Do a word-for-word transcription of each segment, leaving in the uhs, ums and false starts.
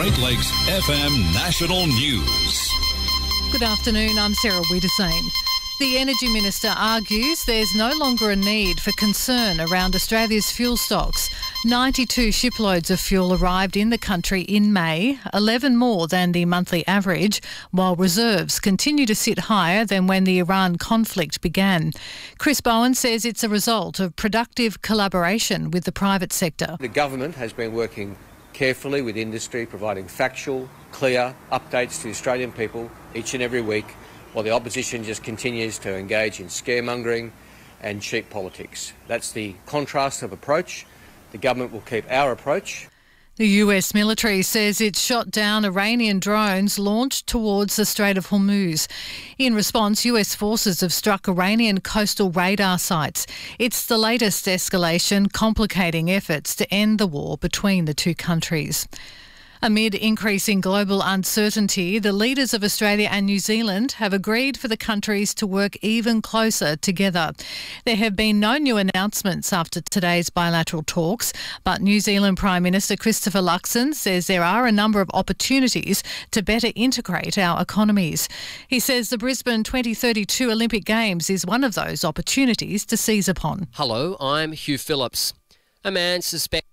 Great Lakes F M National News. Good afternoon, I'm Sarah Wiedersane. The Energy Minister argues there's no longer a need for concern around Australia's fuel stocks. ninety-two shiploads of fuel arrived in the country in May, eleven more than the monthly average, while reserves continue to sit higher than when the Iran conflict began. Chris Bowen says it's a result of productive collaboration with the private sector. The government has been working carefully with industry, providing factual, clear updates to Australian people each and every week, while the opposition just continues to engage in scaremongering and cheap politics. That's the contrast of approach. The government will keep our approach. The U S military says it shot down Iranian drones launched towards the Strait of Hormuz. In response, U S forces have struck Iranian coastal radar sites. It's the latest escalation, complicating efforts to end the war between the two countries. Amid increasing global uncertainty, the leaders of Australia and New Zealand have agreed for the countries to work even closer together. There have been no new announcements after today's bilateral talks, but New Zealand Prime Minister Christopher Luxon says there are a number of opportunities to better integrate our economies. He says the Brisbane twenty thirty-two Olympic Games is one of those opportunities to seize upon. Hello, I'm Hugh Phillips. A man suspected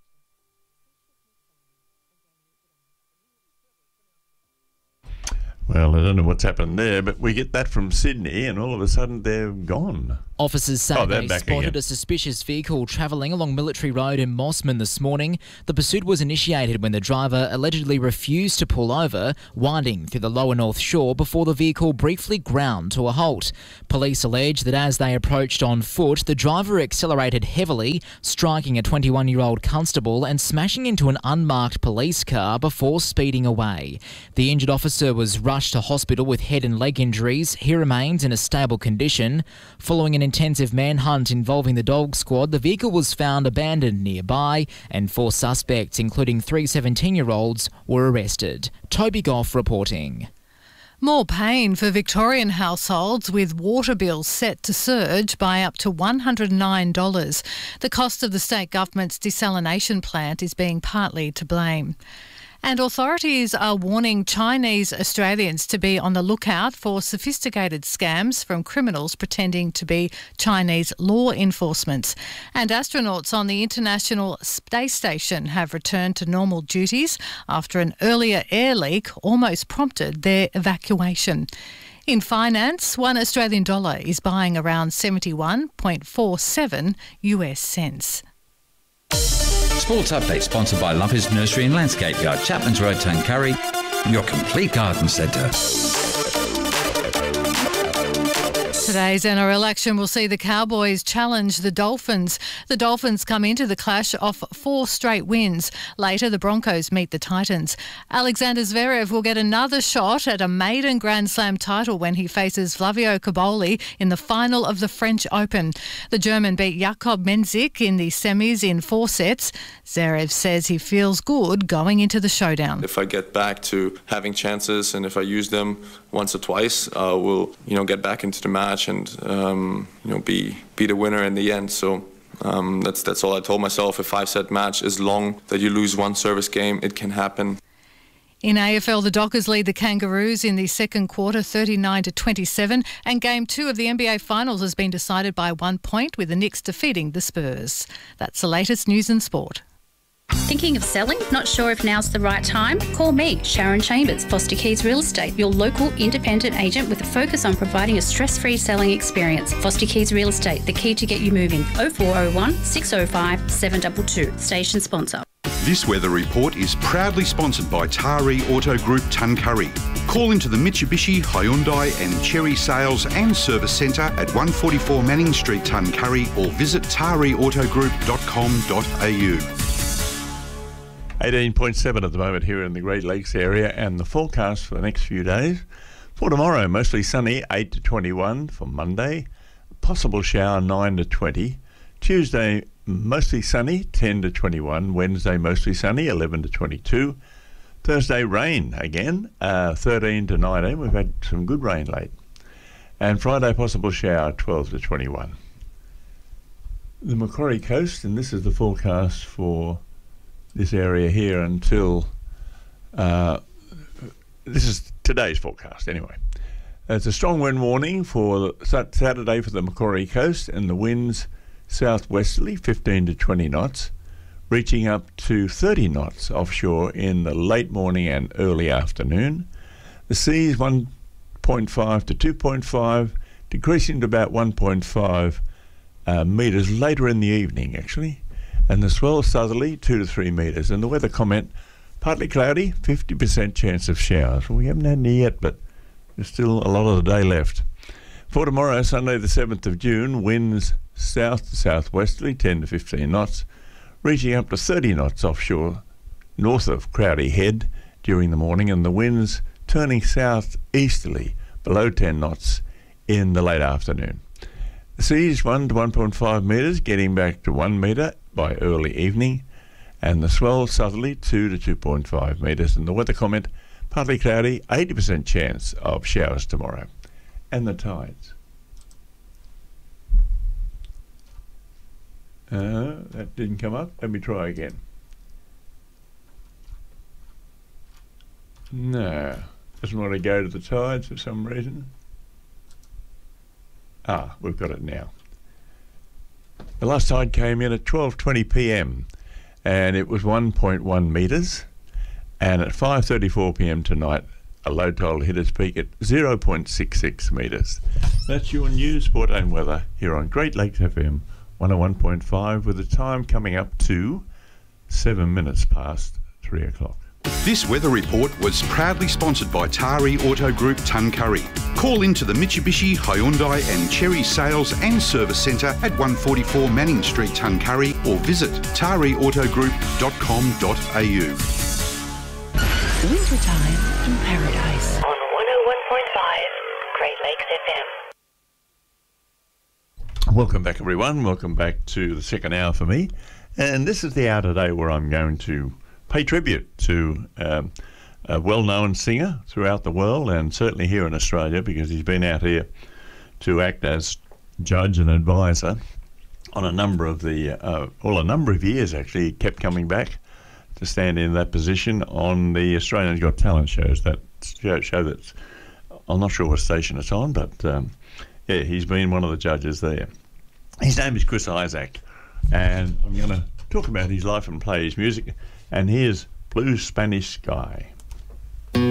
Well, I don't know what's happened there, but we get that from Sydney and all of a sudden they're gone. Officers say Oh, they they're spotted back again. a suspicious vehicle travelling along Military Road in Mossman this morning. The pursuit was initiated when the driver allegedly refused to pull over, winding through the lower North Shore before the vehicle briefly ground to a halt. Police allege that as they approached on foot, the driver accelerated heavily, striking a twenty-one-year-old constable and smashing into an unmarked police car before speeding away. The injured officer was rushed to hospital with head and leg injuries. He remains in a stable condition. Following an intensive manhunt involving the dog squad, the vehicle was found abandoned nearby and four suspects, including three seventeen-year-olds, were arrested. Toby Goff reporting. More pain for Victorian households with water bills set to surge by up to one hundred nine dollars. The cost of the state government's desalination plant is being partly to blame. And authorities are warning Chinese Australians to be on the lookout for sophisticated scams from criminals pretending to be Chinese law enforcement. And astronauts on the International Space Station have returned to normal duties after an earlier air leak almost prompted their evacuation. In finance, one Australian dollar is buying around seventy-one point four seven U S cents. Sports Update sponsored by Lumpy's Nursery and Landscape Yard, Chapman's Road, Tuncurry, your complete garden centre. Today's N R L action will see the Cowboys challenge the Dolphins. The Dolphins come into the clash off four straight wins. Later, the Broncos meet the Titans. Alexander Zverev will get another shot at a maiden Grand Slam title when he faces Flavio Cobolli in the final of the French Open. The German beat Jakob Menzik in the semis in four sets. Zverev says he feels good going into the showdown. If I get back to having chances and if I use them once or twice, uh, we'll you know get back into the match and um, you know be be the winner in the end. So um, that's that's all I told myself. A five-set match is long. That you lose one service game, it can happen. In A F L, the Dockers lead the Kangaroos in the second quarter, thirty-nine to twenty-seven, and Game two of the N B A Finals has been decided by one point, with the Knicks defeating the Spurs. That's the latest news and sport. Thinking of selling? Not sure if now's the right time? Call me, Sharon Chambers, Foster Keys Real Estate, your local independent agent with a focus on providing a stress-free selling experience. Foster Keys Real Estate, the key to get you moving. oh four oh one, six oh five, seven two two. Station sponsor. This weather report is proudly sponsored by Taree Auto Group Tuncurry. Call into the Mitsubishi, Hyundai and Chery Sales and Service Centre at one forty-four Manning Street, Tuncurry, or visit taree auto group dot com dot a u. eighteen point seven at the moment here in the Great Lakes area, and the forecast for the next few days. For tomorrow, mostly sunny, eight to twenty-one. For Monday, possible shower, nine to twenty. Tuesday, mostly sunny, ten to twenty-one. Wednesday, mostly sunny, eleven to twenty-two. Thursday, rain again, uh, thirteen to nineteen. We've had some good rain late. And Friday, possible shower, twelve to twenty-one. The Macquarie Coast, and this is the forecast for this area here until Uh, this is today's forecast anyway. There's a strong wind warning for Saturday for the Macquarie Coast, and the winds southwesterly fifteen to twenty knots, reaching up to thirty knots offshore in the late morning and early afternoon. The seas one point five to two point five, decreasing to about one point five uh, metres later in the evening actually, and the swell southerly two to three metres. And the weather comment, partly cloudy, fifty percent chance of showers. Well, we haven't had any yet, but there's still a lot of the day left. For tomorrow, Sunday the seventh of June, winds south to southwesterly ten to fifteen knots, reaching up to thirty knots offshore north of Crowdy Head during the morning, and the winds turning southeasterly below ten knots in the late afternoon. The seas one to one point five metres, getting back to one metre by early evening, and the swell southerly two to two point five metres. And the weather comment, partly cloudy, eighty percent chance of showers tomorrow. And the tides. Uh, that didn't come up. Let me try again. No, doesn't want to go to the tides for some reason. Ah, we've got it now. The last tide came in at twelve twenty p m and it was one point one metres, and at five thirty-four p m tonight a low tide hit its peak at zero point six six metres. That's your news, sport and weather here on Great Lakes F M one oh one point five, with the time coming up to seven minutes past three o'clock. This weather report was proudly sponsored by Tari Auto Group Tuncurry. Call into the Mitsubishi, Hyundai and Cherry Sales and Service Centre at one forty-four Manning Street, Tuncurry, or visit tari auto group dot com dot a u. Wintertime in Paradise on one oh one point five Great Lakes F M. Welcome back, everyone. Welcome back to the second hour for me. And this is the hour today where I'm going to pay tribute to um, a well-known singer throughout the world, and certainly here in Australia, because he's been out here to act as judge and advisor on a number of the, uh, well, a number of years actually. He kept coming back to stand in that position on the Australians Got Talent shows, that show, show that's, I'm not sure what station it's on, but um, yeah, he's been one of the judges there. His name is Chris Isaak, and I'm going to talk about his life and play his music. And here's Blue Spanish Sky.